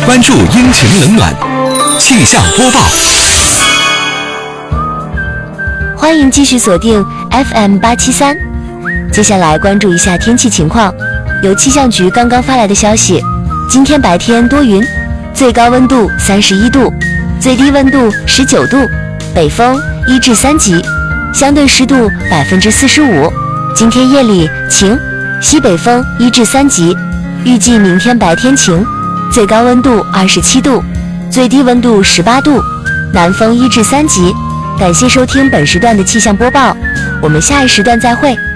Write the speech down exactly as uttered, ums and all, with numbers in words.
关注阴晴冷暖，气象播报。 欢迎继续锁定 F M 八七三。接下来关注一下天气情况。有气象局刚刚发来的消息，今天白天多云，最高温度三十一度，最低温度十九度，北风一至三级，相对湿度百分之四十五。今天夜里晴，西北风一至三级。预计明天白天晴，最高温度二十七度，最低温度十八度，南风一至三级。感谢收听本时段的气象播报，我们下一时段再会。